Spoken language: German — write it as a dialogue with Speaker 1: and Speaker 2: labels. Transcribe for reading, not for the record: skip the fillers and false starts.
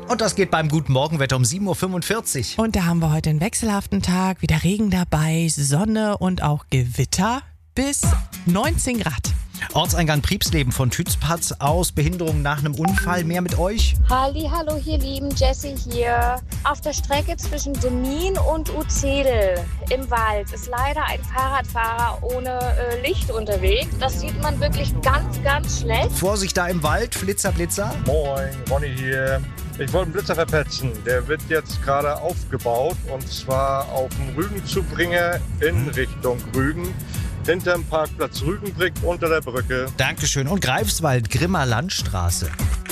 Speaker 1: Und das geht beim Guten Morgenwetter um 7.45 Uhr.
Speaker 2: Und da haben wir heute einen wechselhaften Tag, wieder Regen dabei, Sonne und auch Gewitter bis 19 Grad.
Speaker 1: Ortseingang Priebsleben von Tützpatz aus. Behinderung nach einem Unfall. Mehr mit euch?
Speaker 3: Hallo, ihr Lieben, Jessie hier. Auf der Strecke zwischen Demmin und Uzedel im Wald ist leider ein Fahrradfahrer ohne Licht unterwegs. Das sieht man wirklich ganz, ganz schlecht.
Speaker 1: Vorsicht da im Wald, Flitzer, Blitzer.
Speaker 4: Moin, Ronny hier. Ich wollte einen Blitzer verpetzen. Der wird jetzt gerade aufgebaut und zwar auf dem Rügenzubringer in Richtung Rügen. Hinterm Parkplatz Rügenbrück unter der Brücke.
Speaker 1: Dankeschön. Und Greifswald, Grimmer Landstraße.